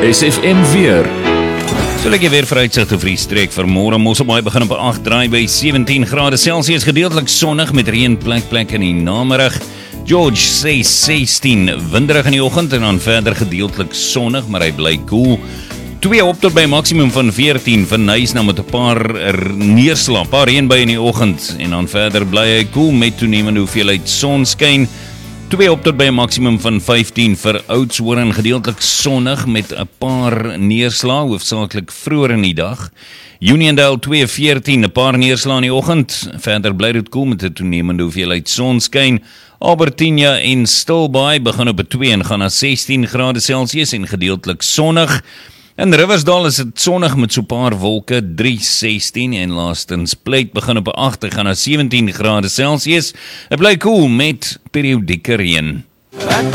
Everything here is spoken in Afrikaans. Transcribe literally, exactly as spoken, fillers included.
S F M weer. So lekker weer vooruitsigte vir die streek vir môre. Mosselbaai begin op agt draai by sewentien grade Celsius, gedeeltelik sonnig met reën plek plek in die namiddag. George sê sestien, winderig in die oggend en dan verder gedeeltelik sonnig, maar hy bly koel. twee op tot by maksimum van veertien vir Nysna met 'n paar neerslag, paar reënbuie in die oggend en dan verder bly hy koel met toenemende hoeveelheid sonskyn. twee op tot by 'n maksimum van vyftien vir Oudtshoorn, gedeeltelik sonnig met 'n paar neerslae, hoofsaaklik vroeër in die dag. Uniondale twee veertien, 'n paar neerslae in die oggend, verder bly dit koel met 'n toenemende hoeveelheid sonskyn. Albertina en Stilbaai begin op 'n twee en gaan na sestien grade Celsius en gedeeltelik sonnig. In Riversdal is dit sonnig met so 'n paar wolke, drie sestien en laastens Pleit begin op 'n agt en gaan na sewentien grade Celsius. Dit bly koel met periodieke reën.